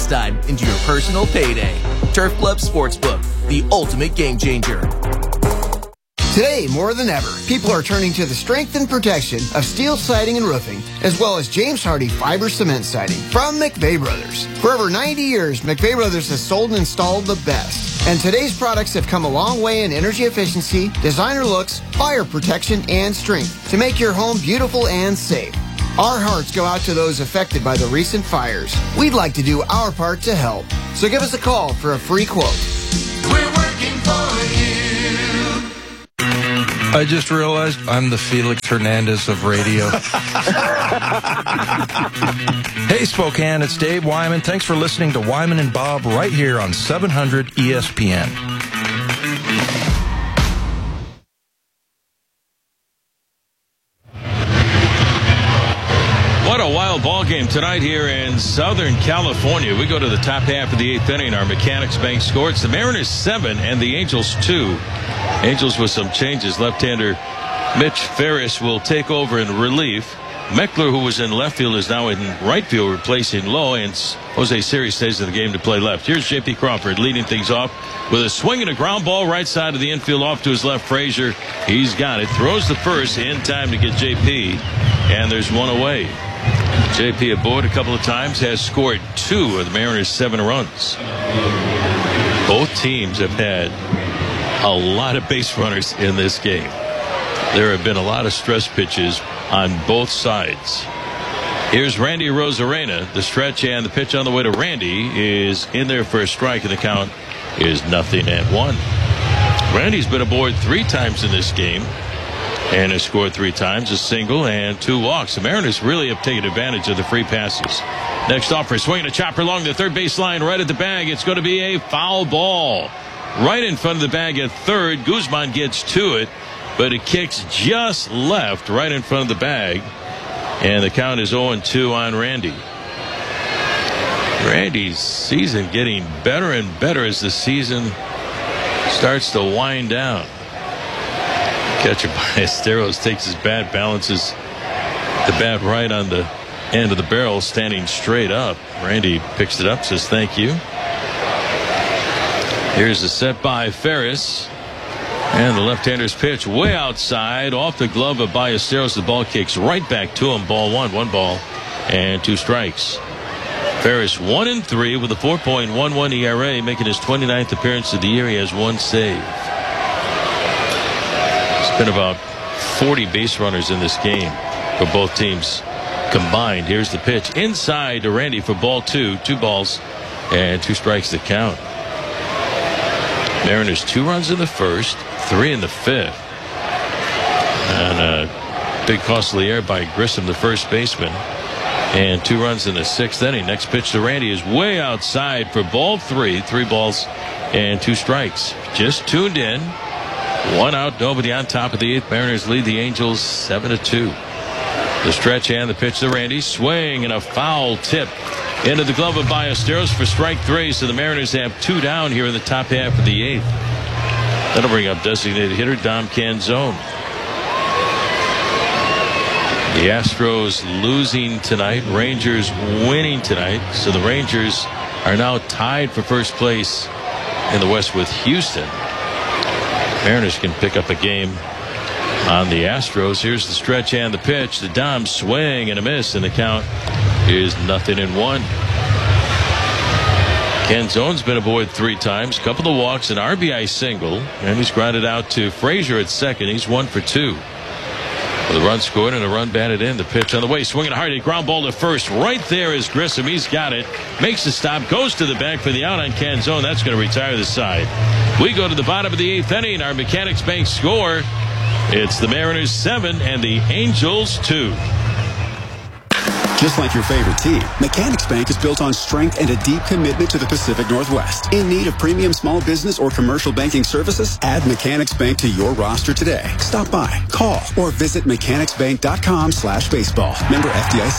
pastime into your personal payday. Turf Club Sportsbook, the ultimate game changer. Today, more than ever, people are turning to the strength and protection of steel siding and roofing, as well as James Hardy fiber cement siding from McVeigh Brothers. For over 90 years, McVeigh Brothers has sold and installed the best. And today's products have come a long way in energy efficiency, designer looks, fire protection, and strength to make your home beautiful and safe. Our hearts go out to those affected by the recent fires. We'd like to do our part to help. So give us a call for a free quote. We're working for you. I just realized I'm the Felix Hernandez of radio. Hey, Spokane, it's Dave Wyman. Thanks for listening to Wyman and Bob right here on 700 ESPN. What a wild ball game tonight here in Southern California. We go to the top half of the 8th inning. Our Mechanics Bank score. It's the Mariners 7 and the Angels 2. Angels with some changes. Left-hander Mitch Ferris will take over in relief. Meckler, who was in left field, is now in right field replacing Lowe, and Jose Siri stays in the game to play left. Here's J.P. Crawford leading things off with a swing and a ground ball right side of the infield off to his left. Frazier, he's got it. Throws the first in time to get J.P., and there's one away. J.P. aboard a couple of times, has scored 2 of the Mariners' 7 runs. Both teams have had a lot of base runners in this game. There have been a lot of stress pitches on both sides. Here's Randy Arozarena. The stretch and the pitch on the way to Randy is in there for a strike, and the count is 0-1. Randy's been aboard 3 times in this game and has scored 3 times, a single and 2 walks. The Mariners really have taken advantage of the free passes. Next offer, swinging a chopper along the third base line, right at the bag. It's going to be a foul ball. Right in front of the bag at third. Guzman gets to it, but it kicks just left, right in front of the bag. And the count is 0-2 on Randy. Randy's season getting better and better as the season starts to wind down. Catcher Ballesteros takes his bat, balances the bat right on the end of the barrel, standing straight up. Randy picks it up, says thank you. Here's the set by Ferris. And the left-hander's pitch way outside, off the glove of Ballesteros. The ball kicks right back to him. Ball 1, 1 ball and 2 strikes. Ferris 1-3 with a 4.11 ERA, making his 29th appearance of the year. He has 1 save. It's been about 40 base runners in this game for both teams combined. Here's the pitch inside to Randy for ball 2. 2 balls and 2 strikes to count. Mariners 2 runs in the first, 3 in the 5th. And a big costly error by Grissom, the first baseman. And 2 runs in the 6th inning. Next pitch to Randy is way outside for ball 3. 3 balls and 2 strikes. Just tuned in. 1 out, nobody on top of the 8th. Mariners lead the Angels 7-2. The stretch and the pitch to Randy. Swing and a foul tip into the glove of Ballesteros for strike 3. So the Mariners have 2 down here in the top half of the 8th. That'll bring up designated hitter Dom Canzone. The Astros losing tonight, Rangers winning tonight. So the Rangers are now tied for first place in the West with Houston. Mariners can pick up a game on the Astros. Here's the stretch and the pitch. The Dom swing and a miss, and the count is 0-1. Canzone's been aboard 3 times, couple of walks, an RBI single, and he's grounded out to Frazier at second. He's 1 for 2. With a run scored and a run batted in. The pitch on the way, swinging hard, a ground ball to first. Right there is Grissom. He's got it. Makes the stop, goes to the back for the out on Canzone. That's going to retire the side. We go to the bottom of the 8th inning. Our Mechanics Bank score. It's the Mariners 7 and the Angels 2. Just like your favorite team, Mechanics Bank is built on strength and a deep commitment to the Pacific Northwest. In need of premium small business or commercial banking services? Add Mechanics Bank to your roster today. Stop by, call, or visit mechanicsbank.com/baseball. Member FDIC.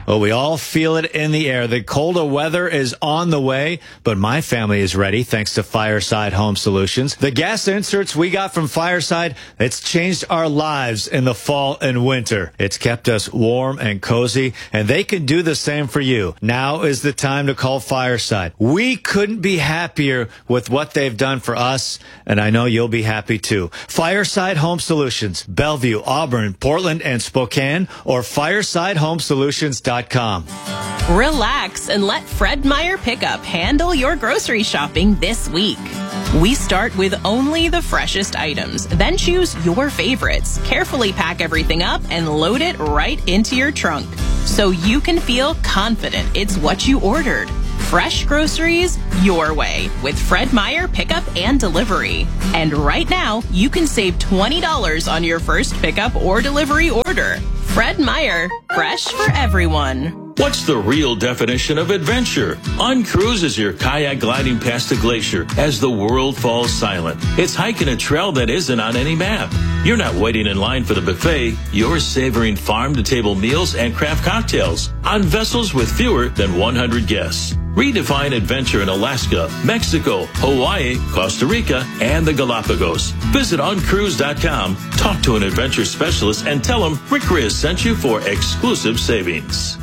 Well, we all feel it in the air. The colder weather is on the way, but my family is ready thanks to Fireside Home Solutions. The gas inserts we got from Fireside, it's changed our lives in the fall and winter. It's kept us warm and cozy, and they can do the same for you. Now is the time to call Fireside. We couldn't be happier with what they've done for us, and I know you'll be happy too. Fireside Home Solutions, Bellevue, Auburn, Portland, and Spokane, or firesidehomesolutions.com. Relax and let Fred Meyer Pickup handle your grocery shopping this week. We start with only the freshest items, then choose your favorites. Carefully pack everything up and load it right into your trunk so you can feel confident it's what you ordered. Fresh groceries your way with Fred Meyer Pickup and Delivery. And right now, you can save $20 on your first pickup or delivery order. Fred Meyer, fresh for everyone. What's the real definition of adventure? Uncruise is your kayak gliding past a glacier as the world falls silent. It's hiking a trail that isn't on any map. You're not waiting in line for the buffet. You're savoring farm-to-table meals and craft cocktails on vessels with fewer than 100 guests. Redefine adventure in Alaska, Mexico, Hawaii, Costa Rica, and the Galapagos. Visit uncruise.com, talk to an adventure specialist, and tell them Rick Riz sent you for exclusive savings.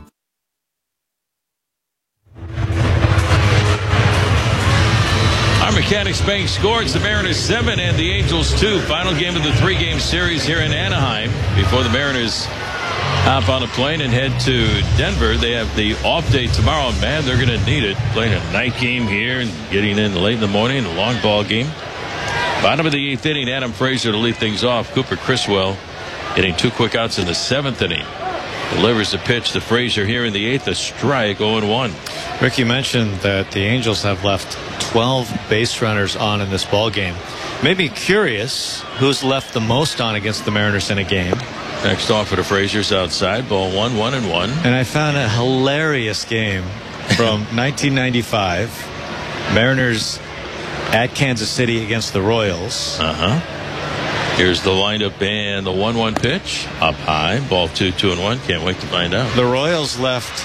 Our Mechanics Bank scores the Mariners 7 and the Angels 2. Final game of the 3-game series here in Anaheim before the Mariners hop on a plane and head to Denver. They have the off day tomorrow. Man, they're going to need it. Playing a night game here and getting in late in the morning, a long ball game. Bottom of the 8th inning, Adam Frazier to lead things off. Cooper Criswell hitting 2 quick outs in the 7th inning. Delivers the pitch to Frazier here in the 8th, a strike, 0-1. Rick, you mentioned that the Angels have left 12 base runners on in this ball game. Made me curious who's left the most on against the Mariners in a game. Next offer to Frazier's outside, ball 1-1-1. And I found a hilarious game from 1995. Mariners at Kansas City against the Royals. Here's the windup and the 1-1 pitch. Up high, ball 2-2-1. Can't wait to find out. The Royals left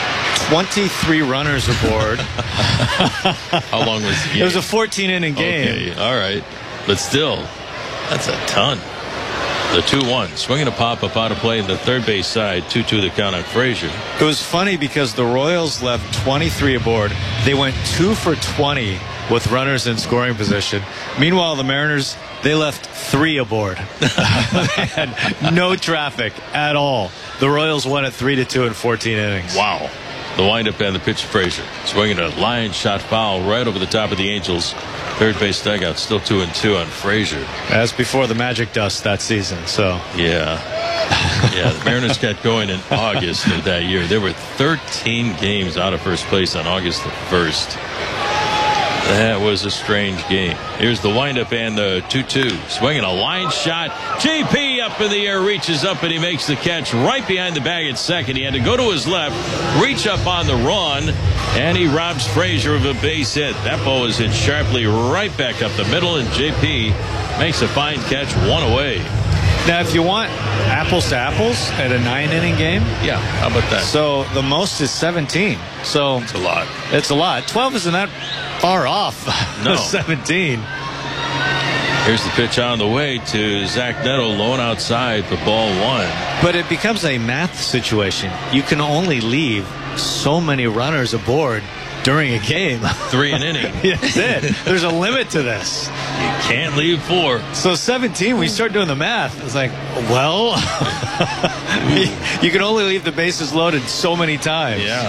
23 runners aboard. How long was the game? It was a 14-inning game. Okay, all right. But still, that's a ton. The 2-1. Swinging a pop-up out of play in the third base side. 2-2 the count on Frazier. It was funny because the Royals left 23 aboard. They went 2 for 20 with runners in scoring position. Meanwhile, the Mariners, they left 3 aboard. They had no traffic at all. The Royals won at 3-2 in 14 innings. Wow. The windup and the pitch to Frazier. Swinging a line shot foul right over the top of the Angels. Third base dugout still 2-2 on Frazier. That's before the magic dust that season. So yeah. The Mariners got going in August of that year. There were 13 games out of first place on August the 1st. That was a strange game. Here's the windup and the 2-2. Swinging a line shot. JP up in the air, reaches up, and he makes the catch right behind the bag at second. He had to go to his left, reach up on the run, and he robs Frazier of a base hit. That ball was hit sharply right back up the middle, and JP makes a fine catch, 1 away. Now, if you want apples to apples at a 9-inning game. Yeah, how about that? So the most is 17. So it's a lot. It's a lot. 12 isn't that far off. No. 17. Here's the pitch on the way to Zach Neto, lone outside for ball 1. But it becomes a math situation. You can only leave so many runners aboard during a game. 3 an inning. That's it. There's a limit to this. You can't leave 4. So 17, we start doing the math. It's like, well, you can only leave the bases loaded so many times. Yeah.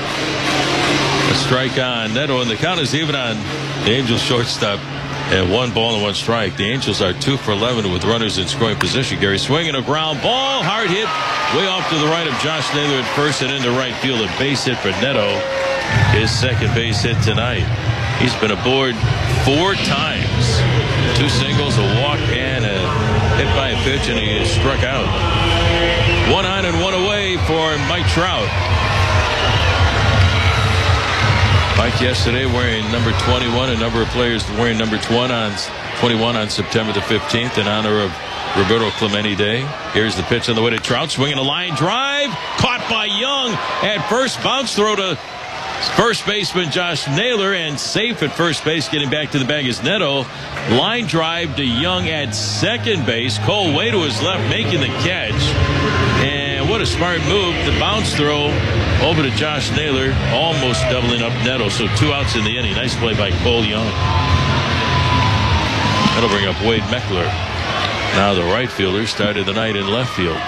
A strike on Neto, and the count is even on the Angels shortstop at 1 ball and 1 strike. The Angels are 2 for 11 with runners in scoring position. Gary swinging a ground ball, hard hit, way off to the right of Josh Naylor at first and into right field. A base hit for Neto, his second base hit tonight. He's been aboard 4 times. 2 singles, a walk, and a hit by a pitch, and he is struck out. 1 on and 1 away for Mike Trout. Mike yesterday wearing number 21. A number of players wearing number 21 on September the 15th in honor of Roberto Clemente Day. Here's the pitch on the way to Trout, swinging a line drive, caught by Young at first. Bounce throw to first baseman Josh Naylor, and safe at first base. Getting back to the bag is Neto. Line drive to Young at second base. Cole way to his left, making the catch. And what a smart move. The bounce throw over to Josh Naylor, almost doubling up Neto. So 2 outs in the inning. Nice play by Cole Young. That'll bring up Wade Meckler. Now the right fielder started the night in left field.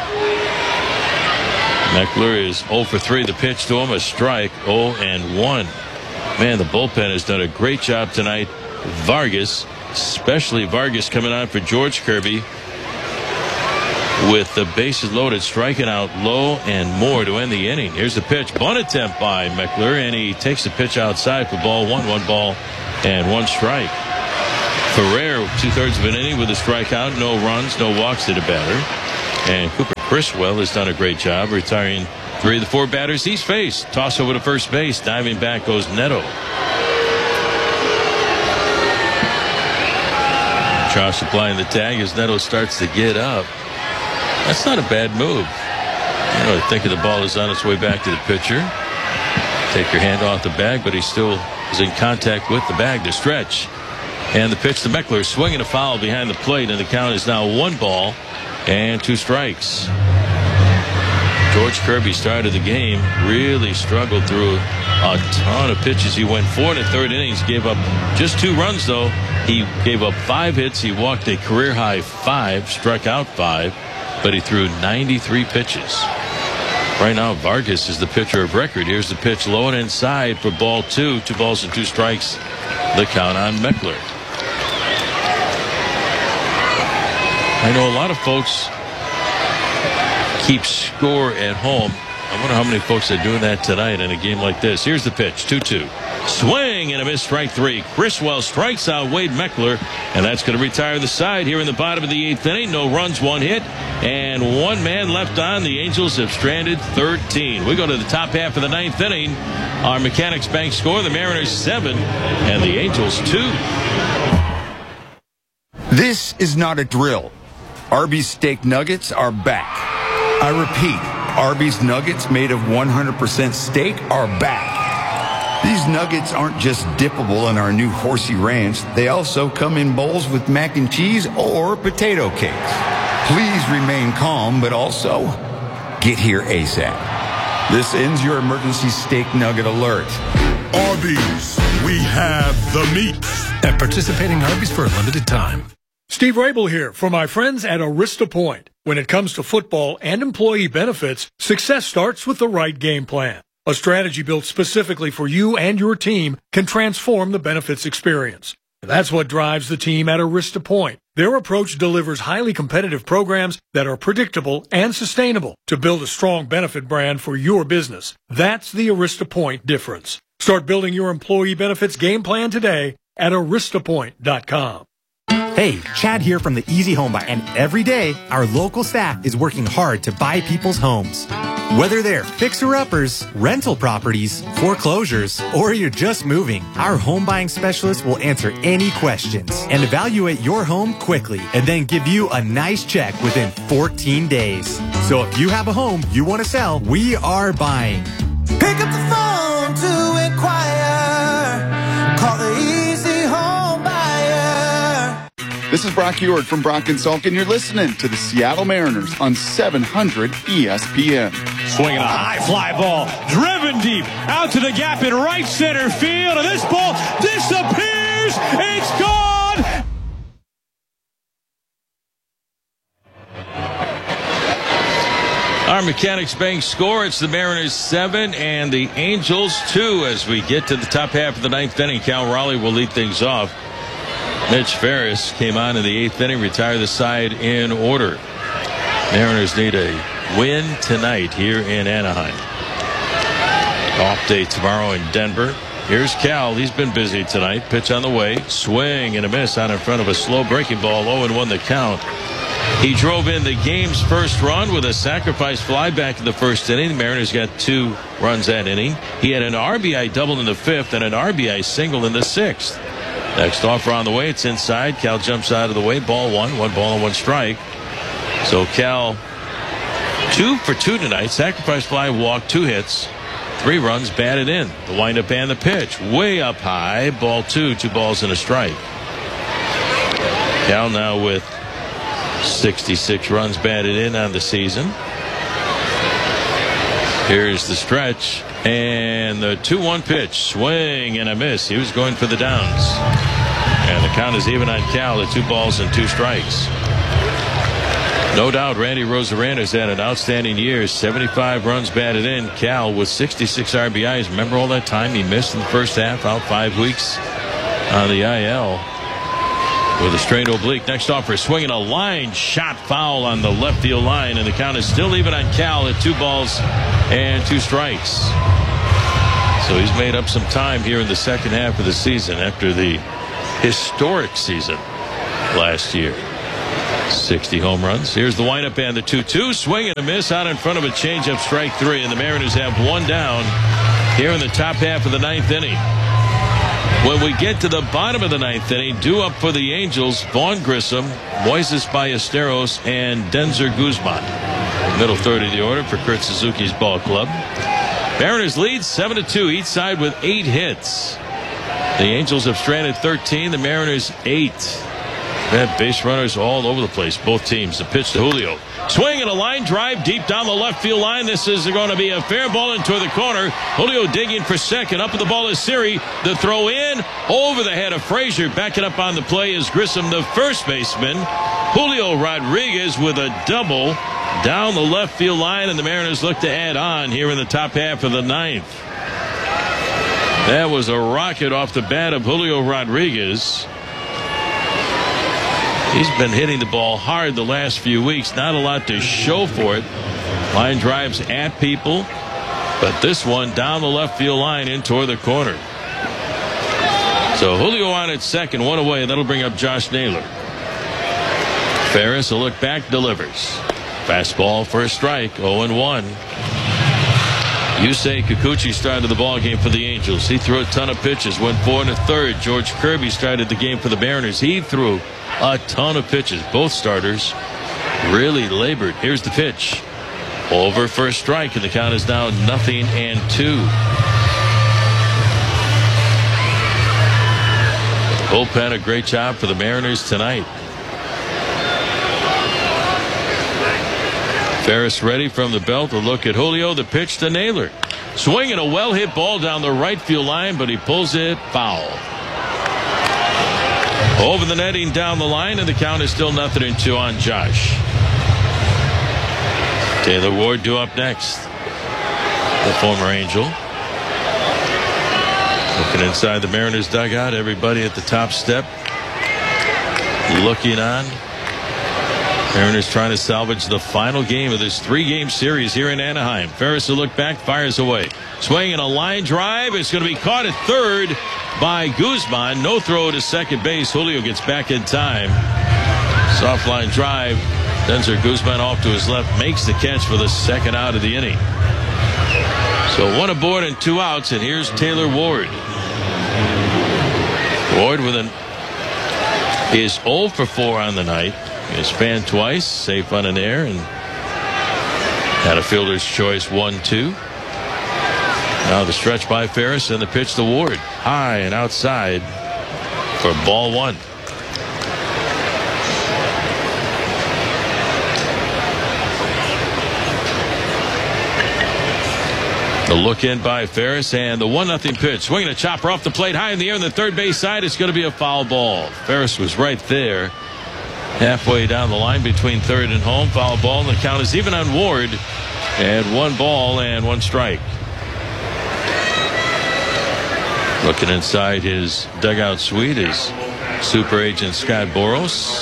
Meckler is 0 for 3. The pitch to him, a strike, 0-1. Man, the bullpen has done a great job tonight. Vargas, especially Vargas, coming on for George Kirby with the bases loaded, striking out low and more to end the inning. Here's the pitch. Bunt attempt by Meckler, and he takes the pitch outside for ball one. 1 ball and 1 strike. Ferrer, 2/3 of an inning with a strikeout, no runs, no walks to the batter. And Cooper Criswell has done a great job, retiring 3 of the 4 batters he's faced. Toss over to first base. Diving back goes Neto. Josh applying the tag as Neto starts to get up. That's not a bad move. Thinking the ball is on its way back to the pitcher. Take your hand off the bag, but he still is in contact with the bag to stretch. And the pitch to Meckler, swinging a foul behind the plate, and the count is now 1 ball and 2 strikes. George Kirby started the game, really struggled through a ton of pitches. He went 4 1/3 innings, gave up just 2 runs, though. He gave up 5 hits. He walked a career-high 5, struck out 5, but he threw 93 pitches. Right now, Vargas is the pitcher of record. Here's the pitch low and inside for ball 2. 2 balls and 2 strikes. The count on Meckler. I know a lot of folks keep score at home. I wonder how many folks are doing that tonight in a game like this. Here's the pitch, 2-2. Swing and a miss, strike 3. Criswell strikes out Wade Meckler, and that's going to retire the side here in the bottom of the 8th inning. No runs, 1 hit, and 1 man left on. The Angels have stranded 13. We go to the top half of the 9th inning. Our Mechanics Bank score, the Mariners 7 and the Angels 2. This is not a drill. Arby's steak nuggets are back. I repeat, Arby's nuggets made of 100% steak are back. These nuggets aren't just dippable in our new Horsey Ranch. They also come in bowls with mac and cheese or potato cakes. Please remain calm, but also get here ASAP. This ends your emergency steak nugget alert. Arby's, we have the meat. At participating Arby's for a limited time. Steve Rabel here for my friends at Arista Point. When it comes to football and employee benefits, success starts with the right game plan. A strategy built specifically for you and your team can transform the benefits experience. That's what drives the team at Arista Point. Their approach delivers highly competitive programs that are predictable and sustainable to build a strong benefit brand for your business. That's the Arista Point difference. Start building your employee benefits game plan today at aristapoint.com. Hey, Chad here from the Easy Home Buy, and every day our local staff is working hard to buy people's homes. Whether they're fixer-uppers, rental properties, foreclosures, or you're just moving, our home buying specialists will answer any questions and evaluate your home quickly and then give you a nice check within 14 days. So if you have a home you want to sell, we are buying. Pick up the phone to inquire. Call the Easy Home Buyer. This is Brock Ewart from Brock & Salk, and you're listening to the Seattle Mariners on 700 ESPN. Swinging a high fly ball, driven deep, out to the gap in right center field, and this ball disappears. It's gone. Our Mechanics Bank score, it's the Mariners 7 and the Angels 2 as we get to the top half of the 9th inning. Cal Raleigh will lead things off. Mitch Ferris came on in the 8th inning, retired the side in order. Mariners need a win tonight here in Anaheim. Off day tomorrow in Denver. Here's Cal. He's been busy tonight. Pitch on the way. Swing and a miss out in front of a slow breaking ball. 0-1 the count. He drove in the game's first run with a sacrifice fly back in the first inning. The Mariners got 2 runs that inning. He had an RBI double in the 5th and an RBI single in the 6th. Next offer on the way. It's inside. Cal jumps out of the way. Ball 1. 1 ball and 1 strike. So Cal 2 for 2 tonight. Sacrifice fly, walk, 2 hits, 3 runs, batted in. The windup and the pitch. Way up high. Ball 2, 2 balls and a strike. Cal now with 66 runs batted in on the season. Here's the stretch. And the 2-1 pitch. Swing and a miss. He was going for the downs. And the count is even on Cal at 2 balls and 2 strikes. No doubt Randy Rosaranda's had an outstanding year. 75 runs batted in. Cal with 66 RBIs. Remember all that time he missed in the first half, out 5 weeks on the IL with a strained oblique. Next offer, swinging a line shot foul on the left field line, and the count is still even on Cal at 2 balls and 2 strikes. So he's made up some time here in the second half of the season after the historic season last year. 60 home runs. Here's the windup and the 2-2. Swing and a miss out in front of a changeup, strike 3. And the Mariners have 1 down here in the top half of the 9th inning. When we get to the bottom of the 9th inning, due up for the Angels, Vaughn Grissom, Moises Ballesteros, and Denzer Guzman. Middle third of the order for Kurt Suzuki's ball club. Mariners lead 7-2, each side with 8 hits. The Angels have stranded 13, the Mariners 8. They have base runners all over the place, both teams. The pitch to Julio. Swing and a line drive deep down the left field line. This is going to be a fair ball into the corner. Julio digging for second. Up with the ball is Siri. The throw in over the head of Frazier. Backing up on the play is Grissom, the first baseman. Julio Rodriguez with a double down the left field line, and the Mariners look to add on here in the top half of the 9th. That was a rocket off the bat of Julio Rodriguez. He's been hitting the ball hard the last few weeks. Not a lot to show for it. Line drives at people. But this one down the left field line in toward the corner. So Julio on at second, 1 away. That'll bring up Josh Naylor. Ferris will look back, delivers. Fastball for a strike, 0-1. Yusei Kikuchi started the ball game for the Angels. He threw a ton of pitches, went 4 1/3. George Kirby started the game for the Mariners. He threw a ton of pitches. Both starters really labored. Here's the pitch. Over for a strike, and the count is now 0-2. Bullpen, a great job for the Mariners tonight. Ferris ready from the belt to look at Julio. The pitch to Naylor. Swinging a well-hit ball down the right field line, but he pulls it foul. Over the netting down the line, and the count is still 0-2 on Josh. Taylor Ward due up next. The former Angel. Looking inside the Mariners dugout, everybody at the top step looking on. Mariners trying to salvage the final game of this 3-game series here in Anaheim. Ferris will look back, fires away. Swinging a line drive. It's going to be caught at third by Guzman. No throw to second base. Julio gets back in time. Soft line drive. Denzer Guzman off to his left, makes the catch for the second out of the inning. So 1 aboard and 2 outs, and here's Taylor Ward. Ward is 0 for 4 on the night. He was fanned twice, safe on an air, and had a fielder's choice 1-2. Now the stretch by Ferris and the pitch to Ward. High and outside for ball 1. The look in by Ferris and the 1-0 pitch. Swinging a chopper off the plate high in the air on the third base side. It's going to be a foul ball. Ferris was right there. Halfway down the line between third and home. Foul ball, and the count is even on Ward. And 1 ball and 1 strike. Looking inside his dugout suite is super agent Scott Boras.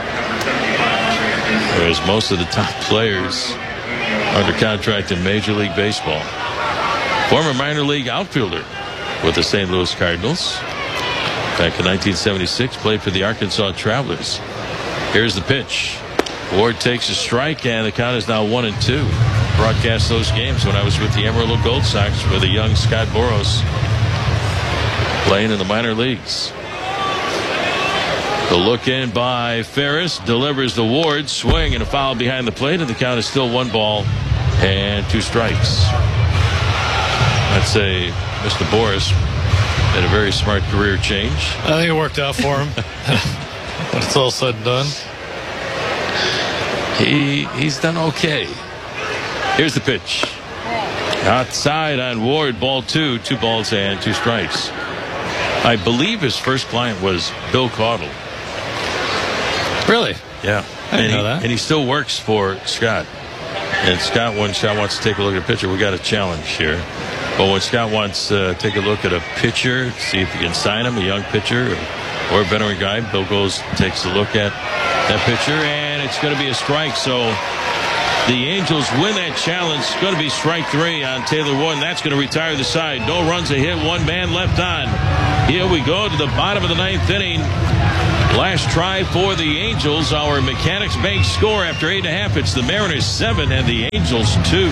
Whereas most of the top players under contract in Major League Baseball. Former minor league outfielder with the St. Louis Cardinals. Back in 1976, played for the Arkansas Travelers. Here's the pitch. Ward takes a strike, and the count is now 1-2. Broadcast those games when I was with the Amarillo Gold Sox with a young Scott Boras playing in the minor leagues. The look in by Ferris delivers the Ward swing and a foul behind the plate, and the count is still 1 ball and 2 strikes. I'd say Mr. Boris had a very smart career change. I think it worked out for him. When it's all said and done, he's done okay. Here's the pitch. Outside on Ward, ball 2, 2 balls and 2 strikes. I believe his first client was Bill Caudle. Really? Yeah. I didn't know that. And he still works for Scott. And Scott, when Scott wants to take a look at a pitcher, we got a challenge here. But when Scott wants to take a look at a pitcher, see if he can sign him, a young pitcher or a veteran guy, Bill goes, takes a look at that pitcher, and it's going to be a strike. So the Angels win that challenge. It's going to be strike 3 on Taylor Ward, and that's going to retire the side. No runs, a hit, 1 man left on. Here we go to the bottom of the 9th inning. Last try for the Angels. Our Mechanics Bank score after 8.5. It's the Mariners 7 and the Angels 2.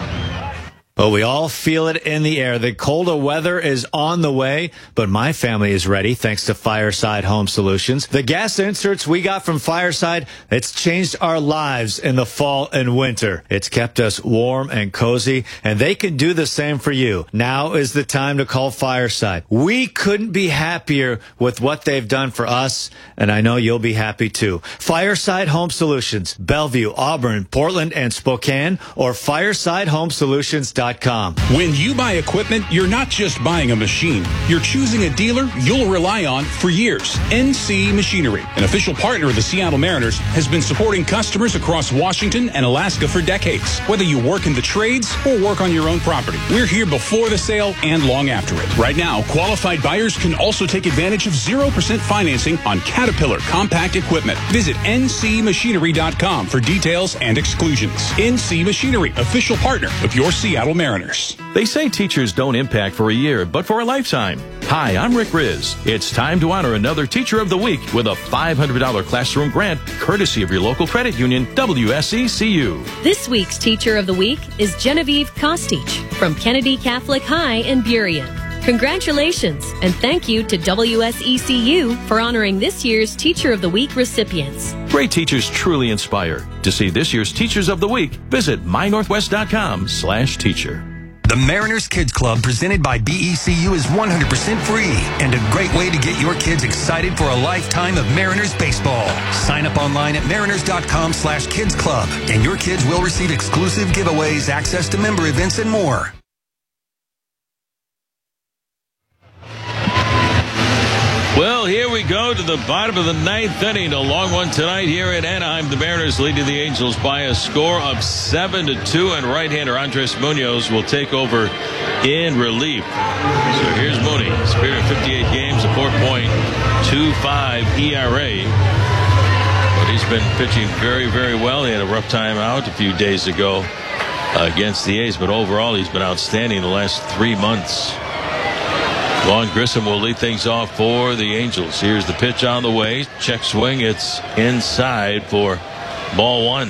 Well, we all feel it in the air. The colder weather is on the way, but my family is ready thanks to Fireside Home Solutions. The gas inserts we got from Fireside, it's changed our lives in the fall and winter. It's kept us warm and cozy, and they can do the same for you. Now is the time to call Fireside. We couldn't be happier with what they've done for us, and I know you'll be happy too. Fireside Home Solutions, Bellevue, Auburn, Portland, and Spokane, or firesidehomesolutions.com. When you buy equipment, you're not just buying a machine. You're choosing a dealer you'll rely on for years. NC Machinery, an official partner of the Seattle Mariners, has been supporting customers across Washington and Alaska for decades. Whether you work in the trades or work on your own property, we're here before the sale and long after it. Right now, qualified buyers can also take advantage of 0% financing on Caterpillar compact equipment. Visit ncmachinery.com for details and exclusions. NC Machinery, official partner of your Seattle Mariners. They say teachers don't impact for a year, but for a lifetime. Hi, I'm Rick Riz. It's time to honor another Teacher of the Week with a $500 classroom grant, courtesy of your local credit union, WSECU. This week's Teacher of the Week is Genevieve Kostich from Kennedy Catholic High in Burien. Congratulations, and thank you to WSECU for honoring this year's Teacher of the Week recipients. Great teachers truly inspire. To see this year's Teachers of the Week, visit mynorthwest.com/teacher. The Mariners Kids Club, presented by BECU, is 100% free and a great way to get your kids excited for a lifetime of Mariners baseball. Sign up online at mariners.com/kidsclub, and your kids will receive exclusive giveaways, access to member events, and more. Well, here we go to the bottom of the 9th inning. A long one tonight here in Anaheim. The Mariners leading the Angels by a score of 7-2, and right-hander Andres Munoz will take over in relief. So here's Mooney. He's appeared in 58 games, a 4.25 ERA. But he's been pitching very, very well. He had a rough time out a few days ago against the A's, but overall he's been outstanding the last 3 months. Vaughn Grissom will lead things off for the Angels. Here's the pitch on the way. Check swing. It's inside for ball 1.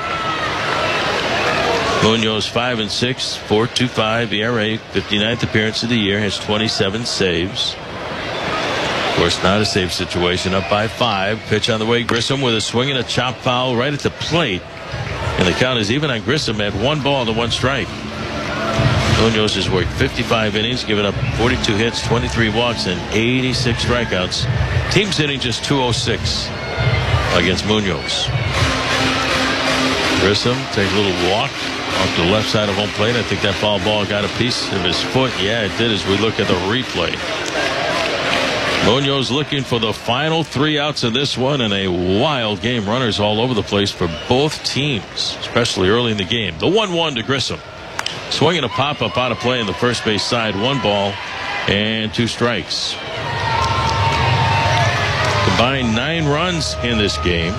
Munoz 5-6, 4.25 ERA, 59th appearance of the year, has 27 saves. Of course, not a save situation, up by 5. Pitch on the way. Grissom with a swing and a chop foul right at the plate. And the count is even on Grissom at 1 ball to 1 strike. Munoz has worked 55 innings, given up 42 hits, 23 walks, and 86 strikeouts. Team's hitting just 206 against Munoz. Grissom take a little walk off the left side of home plate. I think that foul ball got a piece of his foot. Yeah, it did as we look at the replay. Munoz looking for the final 3 outs of this one, and a wild game. Runners all over the place for both teams, especially early in the game. The 1-1 to Grissom. Swinging a pop-up out of play in the first base side. 1 ball and 2 strikes. Combined 9 runs in this game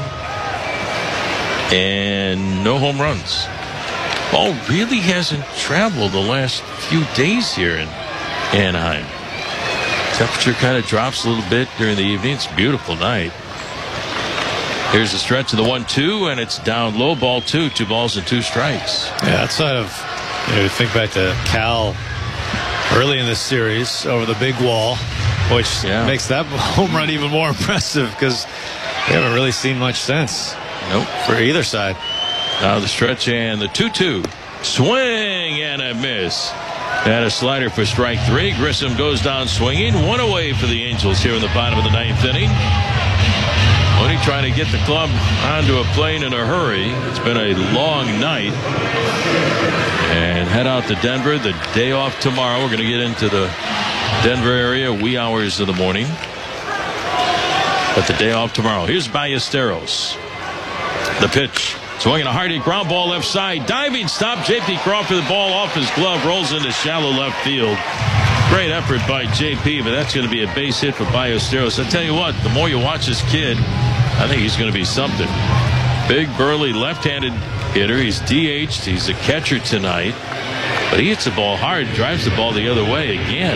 and no home runs. Ball really hasn't traveled the last few days here in Anaheim. Temperature kind of drops a little bit during the evening. It's a beautiful night. Here's the stretch of the 1-2, and it's down low. Ball 2, 2 balls and 2 strikes. Yeah, outside of, think back to Cal early in this series over the big wall. which makes that home run even more impressive because they haven't really seen much since. Nope. For either side. Now the stretch and the 2-2. Swing and a miss. And a slider for strike 3. Grissom goes down swinging. 1 away for the Angels here in the bottom of the 9th inning. Only trying to get the club onto a plane in a hurry. It's been a long night. And head out to Denver. The day off tomorrow. We're going to get into the Denver area wee hours of the morning. But the day off tomorrow. Here's Ballesteros. The pitch. Swinging a hard hit ground ball left side. Diving stop. J.P. Crawford, the ball off his glove. Rolls into shallow left field. Great effort by J.P., but that's going to be a base hit for Ballesteros. I tell you what, the more you watch this kid, I think he's going to be something. Big, burly, left-handed hitter. He's DH'd. He's a catcher tonight. But he hits the ball hard, drives the ball the other way again.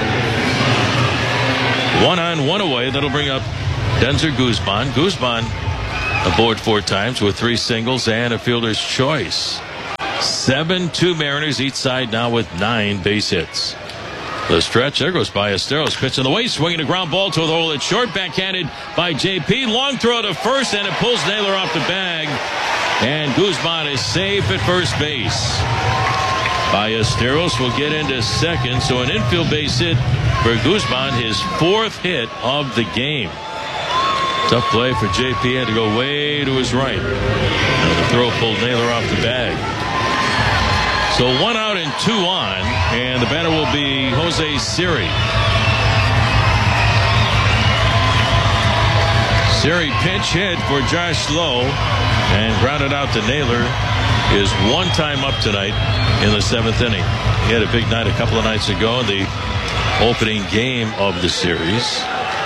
1 on, 1 away. That'll bring up Denzer Guzman. Guzman aboard 4 times with 3 singles and a fielder's choice. 7-2 Mariners, each side now with 9 base hits. The stretch, there goes Ballesteros, pitch in the way, swinging a ground ball to the hole at short, backhanded by J.P. Long throw to first, and it pulls Naylor off the bag. And Guzman is safe at first base. Ballesteros will get into second, so an infield base hit for Guzman, his 4th hit of the game. Tough play for J.P. Had to go way to his right. And the throw pulled Naylor off the bag. So 1 out and 2 on, and the batter will be Jose Siri. Siri pinch hit for Josh Lowe and grounded out to Naylor. Is 1 time up tonight in the 7th inning. He had a big night a couple of nights ago in the opening game of the series.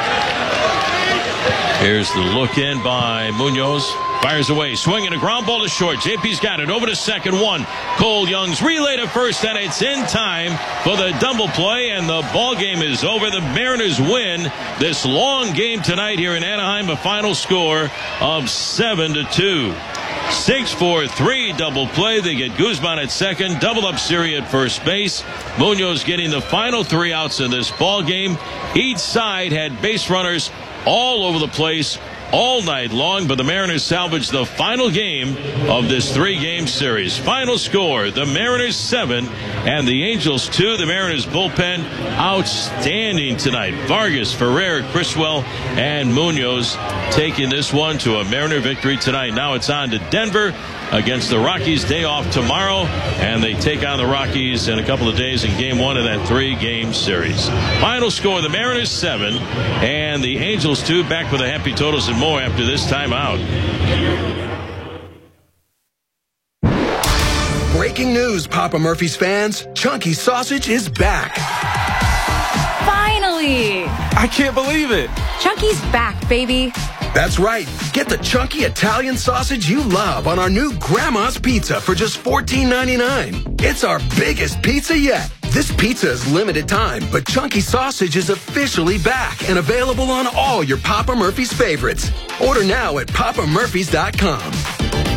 Here's the look in by Munoz. Fires away, swinging a ground ball to short. JP's got it over to second. 1. Cole Young's relay to first, and it's in time for the double play, and the ball game is over. The Mariners win this long game tonight here in Anaheim. A final score of 7-2. 6-4-3 double play. They get Guzman at second, double up Siri at first base. Munoz getting the final 3 outs in this ball game. Each side had base runners all over the place all night long, but the Mariners salvaged the final game of this 3-game series. Final score, the Mariners 7 and the Angels 2. The Mariners bullpen outstanding tonight. Vargas, Ferrer, Criswell, and Munoz taking this one to a Mariner victory tonight. Now it's on to Denver against the Rockies. Day off tomorrow, and they take on the Rockies in a couple of days in game 1 of that 3-game series. Final score, the Mariners 7 and the Angels 2. Back with the happy totals and more after this timeout. Breaking news, Papa Murphy's fans. Chunky Sausage is back. Finally! I can't believe it. Chunky's back, baby. That's right. Get the chunky Italian sausage you love on our new Grandma's Pizza for just $14.99. It's our biggest pizza yet. This pizza is limited time, but Chunky Sausage is officially back and available on all your Papa Murphy's favorites. Order now at papamurphys.com.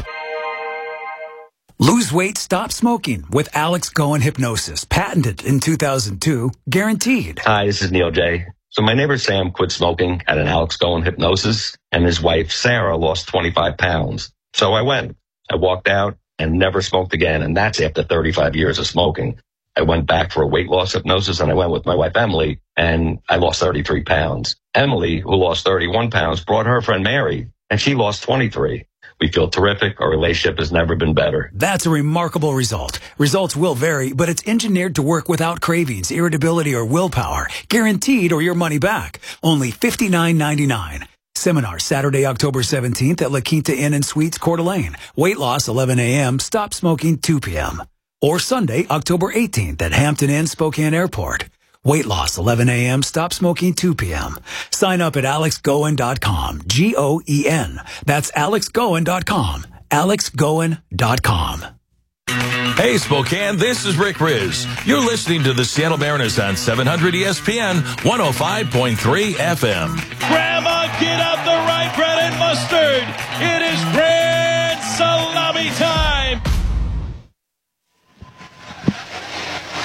Lose weight, stop smoking with Alex Goen Hypnosis. Patented in 2002, guaranteed. Hi, this is Neil J. So my neighbor Sam quit smoking at an Alex Goen Hypnosis, and his wife Sarah lost 25 pounds. So I went. I walked out and never smoked again, and that's after 35 years of smoking. I went back for a weight loss hypnosis, and I went with my wife Emily, and I lost 33 pounds. Emily, who lost 31 pounds, brought her friend Mary, and she lost 23. We feel terrific. Our relationship has never been better. That's a remarkable result. Results will vary, but it's engineered to work without cravings, irritability, or willpower. Guaranteed or your money back. Only $59.99. Seminar Saturday, October 17th at La Quinta Inn and Suites, Coeur d'Alene. Weight loss 11 a.m., stop smoking 2 p.m. Or Sunday, October 18th at Hampton Inn, Spokane Airport. Weight loss 11 a.m., stop smoking 2 p.m. Sign up at alexgoen.com. G-O-E-N. That's alexgoen.com. alexgoen.com. Hey, Spokane, this is Rick Riz. You're listening to the Seattle Mariners on 700 ESPN, 105.3 FM. Grandma, get out the rye bread and mustard. It is grand salami time.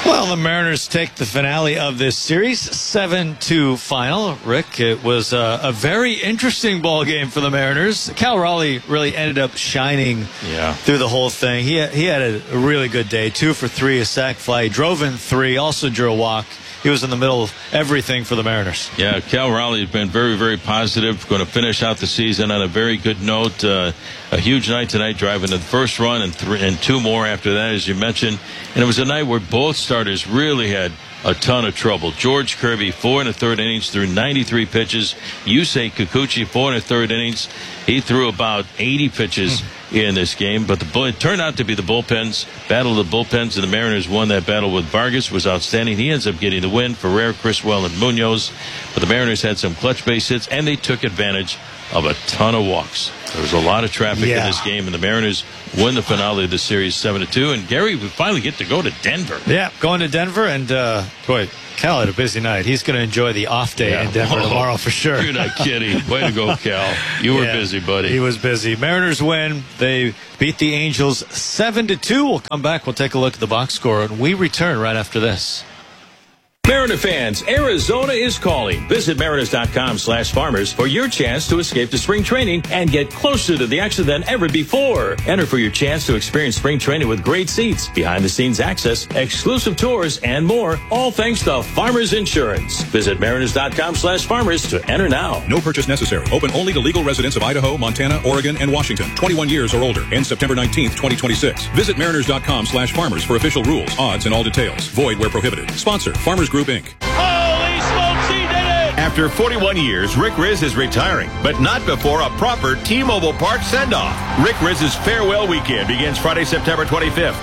Well, the Mariners take the finale of this series, 7-2 final. Rick, it was a very interesting ball game for the Mariners. Cal Raleigh really ended up shining through the whole thing. He had a really good day, 2 for 3, a sac fly. He drove in 3, also drew a walk. He was in the middle of everything for the Mariners. Yeah, Cal Raleigh has been very, very positive. Going to finish out the season on a very good note. A huge night tonight, driving to the first run and 2 more after that, as you mentioned. And it was a night where both starters really had a ton of trouble. George Kirby, 4 1/3 innings through 93 pitches. Yusei Kikuchi, 4 1/3 innings. He threw about 80 pitches in this game, but it turned out to be the bullpens. Battle of the bullpens, and the Mariners won that battle with Vargas. Was outstanding. He ends up getting the win. Ferrer, Criswell, and Munoz. But the Mariners had some clutch base hits, and they took advantage of a ton of walks. There was a lot of traffic in this game, and the Mariners win the finale of the series 7-2. And Gary, we finally get to go to Denver. Yeah, going to Denver, and boy, Cal had a busy night. He's going to enjoy the off day in Denver tomorrow for sure. You're not kidding. Way to go, Cal. You were busy, buddy. He was busy. Mariners win. They beat the Angels 7-2. We'll come back. We'll take a look at the box score, and we return right after this. Mariner fans, Arizona is calling. Visit Mariners.com/farmers for your chance to escape to spring training and get closer to the action than ever before. Enter for your chance to experience spring training with great seats, behind-the-scenes access, exclusive tours, and more, all thanks to Farmers Insurance. Visit Mariners.com/farmers to enter now. No purchase necessary. Open only to legal residents of Idaho, Montana, Oregon, and Washington. 21 years or older. Ends September 19th, 2026. Visit Mariners.com/farmers for official rules, odds, and all details. Void where prohibited. Sponsor, Farmers Group, Inc. Holy smokes, he did it! After 41 years, Rick Rizzs is retiring, but not before a proper T-Mobile Park send-off. Rick Rizzs' farewell weekend begins Friday, September 25th.